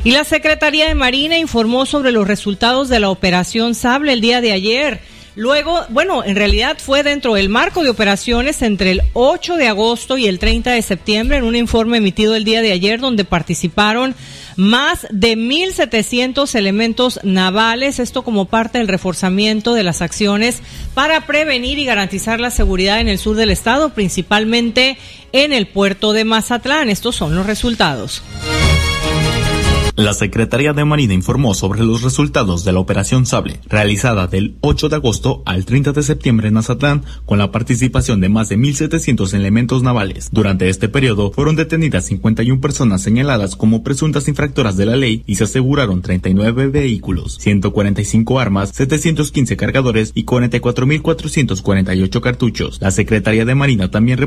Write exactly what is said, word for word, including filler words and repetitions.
Y la Secretaría de Marina informó sobre los resultados de la Operación Sable el día de ayer. Luego, bueno, en realidad fue dentro del marco de operaciones entre el ocho de agosto y el treinta de septiembre, en un informe emitido el día de ayer, donde participaron más de mil setecientos elementos navales, esto como parte del reforzamiento de las acciones para prevenir y garantizar la seguridad en el sur del estado, principalmente en el puerto de Mazatlán. Estos son los resultados. La Secretaría de Marina informó sobre los resultados de la Operación Sable, realizada del ocho de agosto al treinta de septiembre en Mazatlán, con la participación de más de mil setecientos elementos navales. Durante este periodo fueron detenidas cincuenta y una personas señaladas como presuntas infractoras de la ley y se aseguraron treinta y nueve vehículos, ciento cuarenta y cinco armas, setecientos quince cargadores y cuarenta y cuatro mil cuatrocientos cuarenta y ocho cartuchos. La Secretaría de Marina también